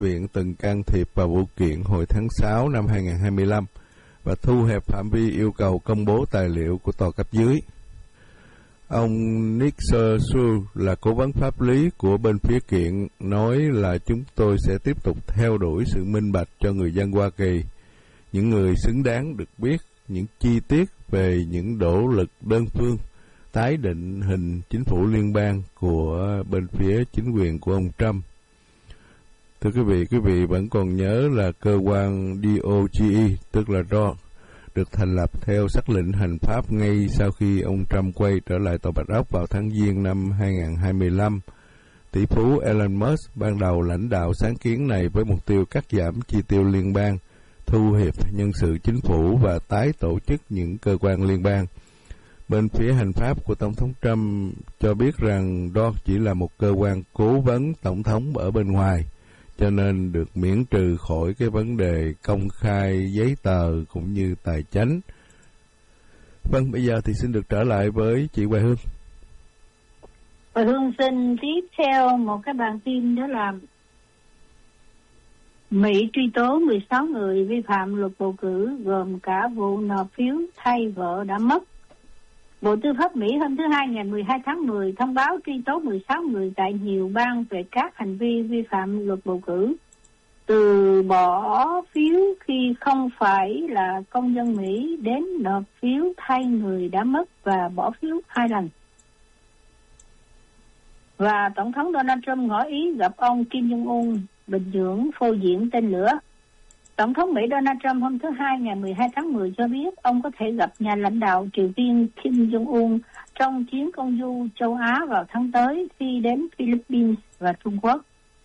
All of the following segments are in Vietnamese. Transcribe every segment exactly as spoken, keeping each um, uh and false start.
viện từng can thiệp vào vụ kiện hồi tháng sáu năm hai nghìn không trăm hai mươi lăm và thu hẹp phạm vi yêu cầu công bố tài liệu của tòa cấp dưới. Ông Nick Searle là cố vấn pháp lý của bên phía kiện nói là chúng tôi sẽ tiếp tục theo đuổi sự minh bạch cho người dân Hoa Kỳ. Những người xứng đáng được biết những chi tiết về những nỗ lực đơn phương tái định hình chính phủ liên bang của bên phía chính quyền của ông Trump. Thưa quý vị, quý vị vẫn còn nhớ là cơ quan đê o giê e, tức là đê o, được thành lập theo sắc lệnh hành pháp ngay sau khi ông Trump quay trở lại Tòa Bạch Ốc vào tháng Giêng năm hai nghìn không trăm hai mươi lăm. Tỷ phú Elon Musk ban đầu lãnh đạo sáng kiến này với mục tiêu cắt giảm chi tiêu liên bang, thu hẹp nhân sự chính phủ và tái tổ chức những cơ quan liên bang. Bên phía hành pháp của Tổng thống Trump cho biết rằng đó chỉ là một cơ quan cố vấn tổng thống ở bên ngoài, cho nên được miễn trừ khỏi cái vấn đề công khai giấy tờ cũng như tài chánh. Vâng, bây giờ thì xin được trở lại với chị Hoài Hương. Hoài Hương xin tiếp theo một cái bản tin, đó là Mỹ truy tố mười sáu người vi phạm luật bầu cử, gồm cả vụ nộp phiếu thay vợ đã mất. Bộ Tư pháp Mỹ hôm thứ Hai ngày mười hai tháng mười thông báo truy tố mười sáu người tại nhiều bang về các hành vi vi phạm luật bầu cử, từ bỏ phiếu khi không phải là công dân Mỹ đến nộp phiếu thay người đã mất và bỏ phiếu hai lần. Và Tổng thống Donald Trump ngỏ ý gặp ông Kim Jong-un, Bình Nhưỡng phô diễn tên lửa. Tổng thống Mỹ Donald Trump hôm thứ Hai ngày mười hai tháng mười cho biết ông có thể gặp nhà lãnh đạo Triều Tiên Kim Jong-un trong chuyến công du châu Á vào tháng tới khi đến Philippines và Trung Quốc.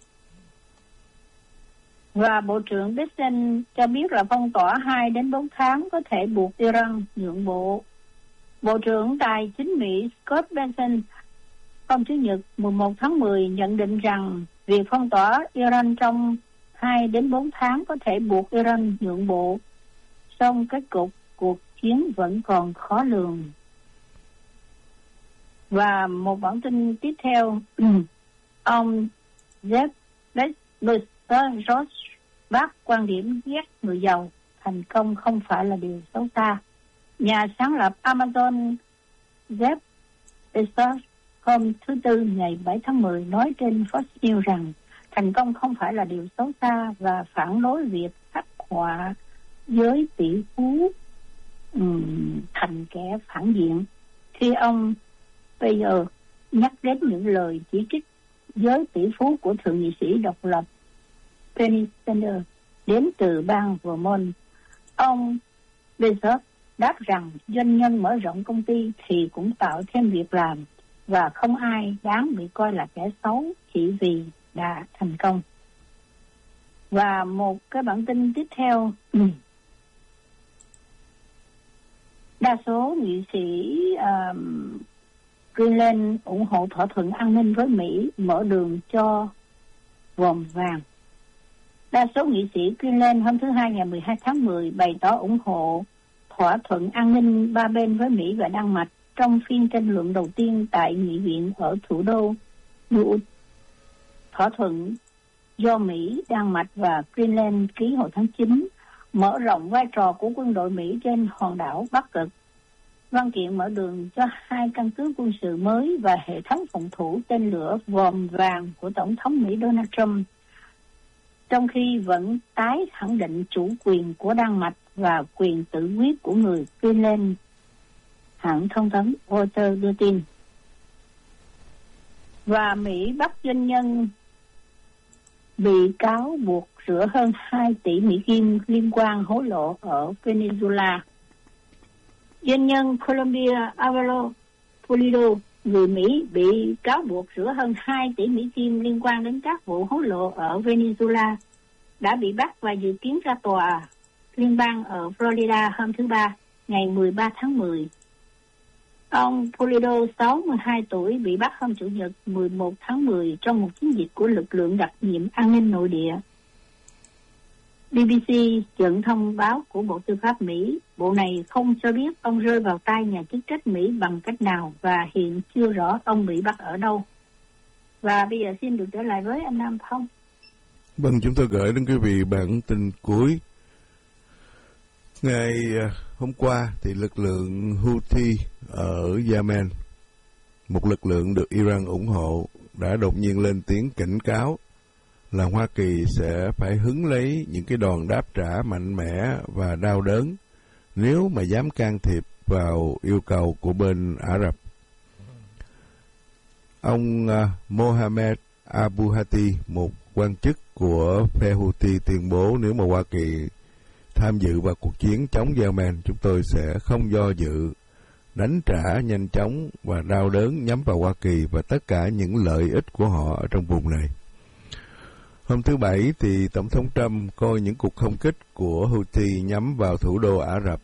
Và Bộ trưởng Bessent cho biết là phong tỏa hai đến bốn tháng có thể buộc Iran nhượng bộ. Bộ trưởng Tài chính Mỹ Scott Bessent hôm Chủ nhật mười một tháng mười nhận định rằng việc phong tỏa Iran trong hai đến bốn tháng có thể buộc Iran nhượng bộ, song kết cục cuộc chiến vẫn còn khó lường. Và một bản tin tiếp theo, ông Jeff Bezos bác quan điểm ghét người giàu, thành công không phải là điều xấu xa. Nhà sáng lập Amazon Jeff Bezos hôm thứ Tư ngày bảy tháng mười nói trên Fox News rằng thành công không phải là điều xấu xa và phản đối việc khắc họa giới tỷ phú um, thành kẻ phản diện. Khi ông bây giờ nhắc đến những lời chỉ trích giới tỷ phú của thượng nghị sĩ độc lập Bernie Sanders đến từ bang Vermont, ông Bezos đáp rằng doanh nhân mở rộng công ty thì cũng tạo thêm việc làm và không ai đáng bị coi là kẻ xấu chỉ vì đã thành công. Và một cái bản tin tiếp theo, đa số nghị sĩ uh, Greenland ủng hộ thỏa thuận an ninh với Mỹ, mở đường cho vòm vàng. Đa số nghị sĩ Greenland hôm thứ Hai ngày mười hai tháng mười bày tỏ ủng hộ thỏa thuận an ninh ba bên với Mỹ và Đan Mạch trong phiên tranh luận đầu tiên tại nghị viện ở thủ đô Nuuk. Thỏa thuận do Mỹ, Đan Mạch và Greenland ký hồi tháng chín mở rộng vai trò của quân đội Mỹ trên hòn đảo Bắc Cực. Văn kiện mở đường cho hai căn cứ quân sự mới và hệ thống phòng thủ tên lửa vòm vàng của Tổng thống Mỹ Donald Trump, trong khi vẫn tái khẳng định chủ quyền của Đan Mạch và quyền tự quyết của người Greenland, hãng thông tấn Reuters đưa tin. Và Mỹ bắt doanh nhân bị cáo buộc rửa hơn hai tỷ Mỹ Kim liên quan hối lộ ở Venezuela. Doanh nhân Colombia Álvaro Pulido, người Mỹ, bị cáo buộc rửa hơn hai tỷ Mỹ Kim liên quan đến các vụ hối lộ ở Venezuela, đã bị bắt và dự kiến ra tòa liên bang ở Florida hôm thứ Ba, ngày mười ba tháng mười. Ông Pulido, sáu mươi hai tuổi, bị bắt hôm Chủ nhật mười một tháng mười trong một chiến dịch của lực lượng đặc nhiệm an ninh nội địa. bê bê xê dẫn thông báo của Bộ Tư pháp Mỹ, bộ này không cho biết ông rơi vào tay nhà chức trách Mỹ bằng cách nào và hiện chưa rõ ông bị bắt ở đâu. Và bây giờ xin được trở lại với anh Nam Phong. Vâng, chúng tôi gửi đến quý vị bản tin cuối. Ngày hôm qua thì lực lượng Houthi ở Yemen, một lực lượng được Iran ủng hộ, đã đột nhiên lên tiếng cảnh cáo là Hoa Kỳ sẽ phải hứng lấy những cái đòn đáp trả mạnh mẽ và đau đớn nếu mà dám can thiệp vào yêu cầu của bên Ả Rập. Ông uh, Mohammed Abu Hati, một quan chức của phe Houthi, tuyên bố nếu mà Hoa Kỳ tham dự vào cuộc chiến chống Yemen, chúng tôi sẽ không do dự đánh trả nhanh chóng và đau đớn nhắm vào Hoa Kỳ và tất cả những lợi ích của họ ở trong vùng này. Hôm thứ Bảy thì Tổng thống Trump coi những cuộc không kích của Houthi nhắm vào thủ đô Ả Rập,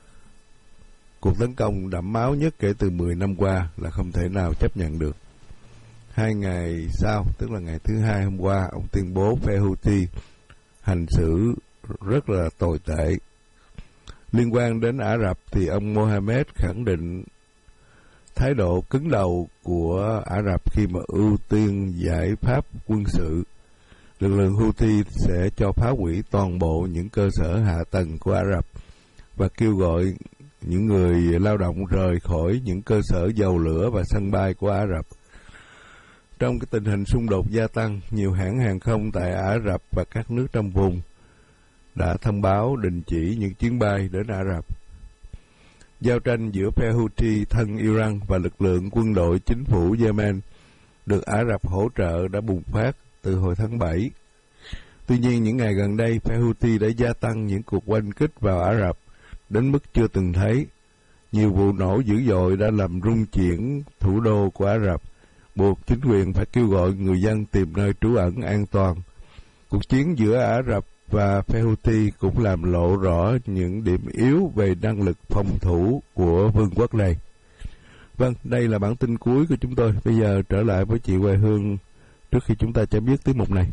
cuộc tấn công đẫm máu nhất kể từ mười năm qua, là không thể nào chấp nhận được. Hai ngày sau, tức là ngày thứ hai hôm qua, ông tuyên bố phe Houthi hành xử rất là tồi tệ. Liên quan đến Ả Rập thì ông Mohammed khẳng định thái độ cứng đầu của Ả Rập khi mà ưu tiên giải pháp quân sự. Lực lượng Houthi sẽ cho phá hủy toàn bộ những cơ sở hạ tầng của Ả Rập và kêu gọi những người lao động rời khỏi những cơ sở dầu lửa và sân bay của Ả Rập. Trong cái tình hình xung đột gia tăng, nhiều hãng hàng không tại Ả Rập và các nước trong vùng đã thông báo đình chỉ những chuyến bay đến Ả Rập. Giao tranh giữa phe Houthi thân Iran và lực lượng quân đội chính phủ Yemen được Ả Rập hỗ trợ đã bùng phát từ hồi tháng bảy. Tuy nhiên, những ngày gần đây, phe Houthi đã gia tăng những cuộc oanh kích vào Ả Rập đến mức chưa từng thấy. Nhiều vụ nổ dữ dội đã làm rung chuyển thủ đô của Ả Rập, buộc chính quyền phải kêu gọi người dân tìm nơi trú ẩn an toàn. Cuộc chiến giữa Ả Rập và phe Houthi cũng làm lộ rõ những điểm yếu về năng lực phòng thủ của vương quốc này. Vâng, đây là bản tin cuối của chúng tôi. Bây giờ trở lại với chị Hoài Hương trước khi chúng ta chấm dứt tiết mục này.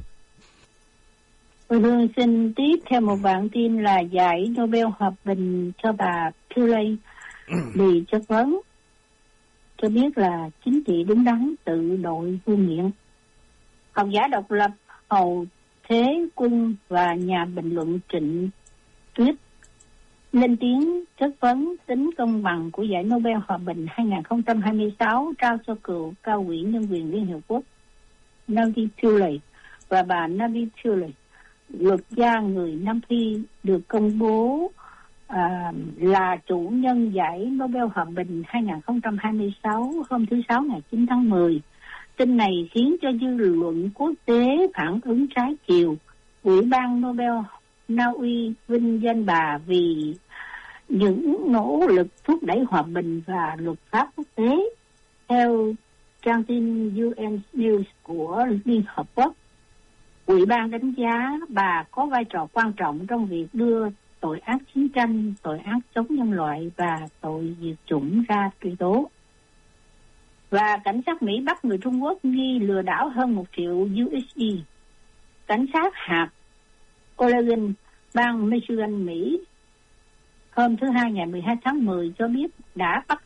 Hoài Hương xin tiếp theo một bản tin là giải Nobel Hòa bình cho bà Pillay bị chất vấn, cho biết là chính trị đúng đắn tự đội vương miện. Học giả độc lập Hầu Thế Quân và nhà bình luận Trịnh Tuyết lên tiếng chất vấn tính công bằng của giải Nobel Hòa bình hai không hai sáu trao cho cựu cao ủy nhân quyền Liên Hiệp Quốc Navi Pillay và bà Navi Pillay, luật gia người Nam Phi, được công bố à, là chủ nhân giải Nobel Hòa bình hai không hai sáu hôm thứ Sáu ngày chín tháng mười. Tin này khiến cho dư luận quốc tế phản ứng trái chiều. Ủy ban Nobel Na Uy vinh danh bà vì những nỗ lực thúc đẩy hòa bình và luật pháp quốc tế. Theo trang tin U N News của Liên Hợp Quốc, Ủy ban đánh giá bà có vai trò quan trọng trong việc đưa tội ác chiến tranh, tội ác chống nhân loại và tội diệt chủng ra truy tố. Và cảnh sát Mỹ bắt người Trung Quốc nghi lừa đảo hơn một triệu U S D. Cảnh sát hạt Oregon, bang Michigan, Mỹ, hôm thứ Hai ngày mười hai tháng mười cho biết đã bắt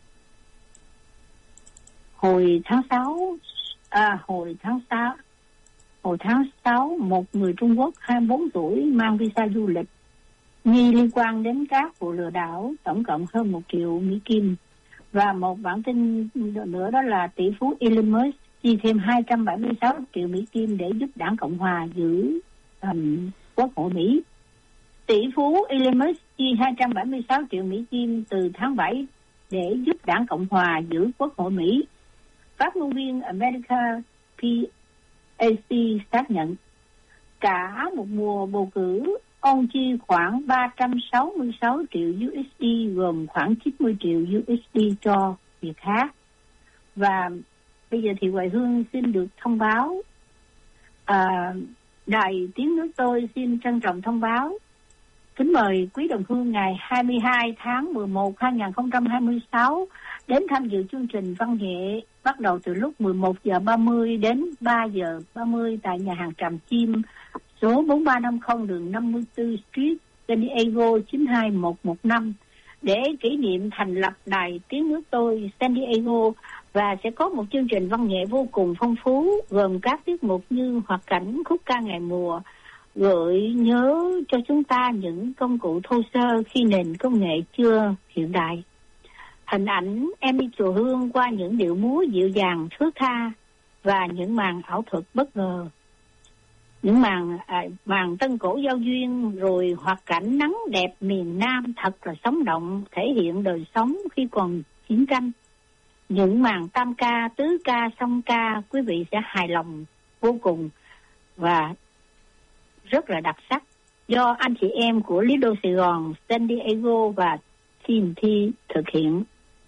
hồi tháng sáu, à, hồi tháng sáu, hồi tháng sáu một người Trung Quốc hai mươi bốn tuổi mang visa du lịch nghi liên quan đến các vụ lừa đảo, tổng cộng hơn một triệu Mỹ Kim. Và một bản tin nữa đó là tỷ phú Elon Musk chi thêm hai trăm bảy mươi sáu triệu Mỹ Kim để giúp Đảng Cộng Hòa giữ um, Quốc hội Mỹ. Tỷ phú Elon Musk chi hai trăm bảy mươi sáu triệu Mỹ Kim từ tháng bảy để giúp Đảng Cộng Hòa giữ Quốc hội Mỹ. Phát ngôn viên America P A C xác nhận cả một mùa bầu cử, ông chi khoảng ba trăm sáu mươi sáu triệu U S D, gồm khoảng chín mươi triệu U S D cho việc khác. Và bây giờ thì Hoài Hương xin được thông báo, à, Đài Tiếng Nước Tôi xin trân trọng thông báo, kính mời quý đồng hương ngày hai mươi hai tháng mười một năm hai không hai sáu đến tham dự chương trình văn nghệ bắt đầu từ lúc mười một giờ ba mươi đến ba giờ ba mươi tại nhà hàng Tràm Chim, số bốn ba năm không đường năm mươi tư Street, San Diego chín hai một một năm, để kỷ niệm thành lập Đài Tiếng Nước Tôi San Diego và sẽ có một chương trình văn nghệ vô cùng phong phú, gồm các tiết mục như hoạt cảnh, khúc ca ngày mùa, gợi nhớ cho chúng ta những công cụ thô sơ khi nền công nghệ chưa hiện đại. Hình ảnh em đi chùa Hương qua những điệu múa dịu dàng thướt tha và những màn ảo thuật bất ngờ. Những màn à, màn tân cổ giao duyên, rồi hoạt cảnh nắng đẹp miền Nam thật là sống động, thể hiện đời sống khi còn chiến tranh. Những màn tam ca, tứ ca, song ca, quý vị sẽ hài lòng vô cùng và rất là đặc sắc, do anh chị em của Lido Sài Gòn, San Diego và Team Thi thực hiện.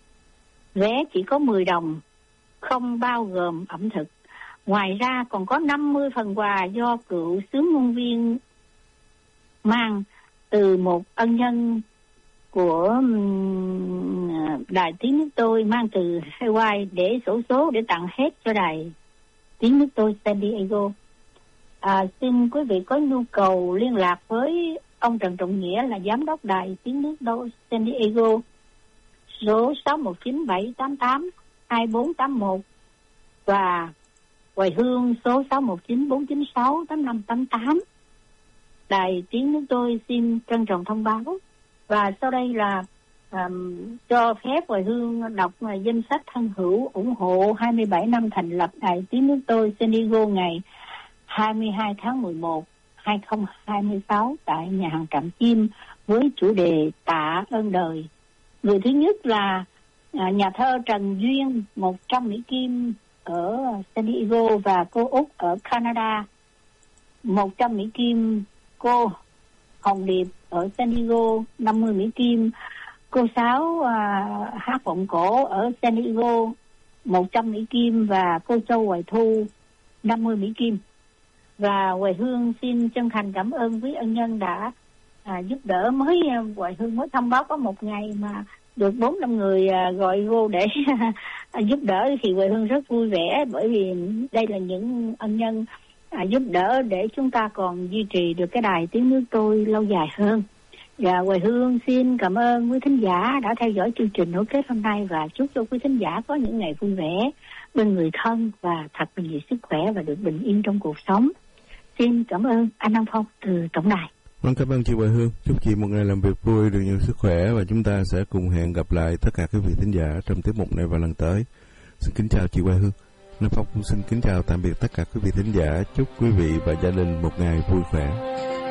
Vé chỉ có mười đồng, không bao gồm ẩm thực. Ngoài ra còn có năm mươi phần quà do cựu xướng ngôn viên mang từ một ân nhân của Đài Tiếng Nước Tôi, mang từ Hawaii để xổ số để tặng hết cho Đài Tiếng Nước Tôi San Diego. À, xin quý vị có nhu cầu liên lạc với ông Trần Trọng Nghĩa là Giám đốc Đài Tiếng Nước Tôi San Diego, số sáu một chín bảy tám tám hai bốn tám một và Hoài Hương số sáu một chín bốn chín sáu tám năm tám tám. Đài Tiếng Nước Tôi xin trân trọng thông báo. Và sau đây là um, cho phép Hoài Hương đọc uh, danh sách thân hữu ủng hộ hai mươi bảy năm thành lập Đài Tiếng Nước Tôi San Diego ngày hai mươi hai tháng mười một hai nghìn không trăm hai mươi sáu tại nhà hàng Trạm Chim với chủ đề Tạ ơn đời. Người thứ nhất là uh, nhà thơ Trần Duyên, một trăm Mỹ Kim ở San Diego, và cô Út ở Canada, một trăm Mỹ Kim. Cô Hồng Điệp ở San Diego, năm mươi Mỹ Kim. Cô Sáu à, hát vọng cổ ở San Diego, một trăm Mỹ Kim. Và cô Châu Hoài Thu, năm mươi Mỹ Kim. Và Hoài Hương xin chân thành cảm ơn quý ân nhân đã à, giúp đỡ. Mới Hoài Hương mới thông báo có một ngày mà được bốn năm người à, gọi vô để giúp đỡ, thì Hoài Hương rất vui vẻ, bởi vì đây là những ân nhân à, giúp đỡ để chúng ta còn duy trì được cái Đài Tiếng Nước Tôi lâu dài hơn. Và Hoài Hương xin cảm ơn quý thính giả đã theo dõi chương trình nối kết hôm nay, và chúc cho quý thính giả có những ngày vui vẻ bên người thân và thật là nhiều sức khỏe và được bình yên trong cuộc sống. Xin cảm ơn anh Nam Phong từ Tổng đài. Vâng, cảm ơn chị Hoài Hương. Chúc chị một ngày làm việc vui, được nhiều sức khỏe, và chúng ta sẽ cùng hẹn gặp lại tất cả quý vị thính giả trong tiết mục này vào lần tới. Xin kính chào chị Hoài Hương. Nam Phong cũng xin kính chào tạm biệt tất cả quý vị thính giả. Chúc quý vị và gia đình một ngày vui khỏe.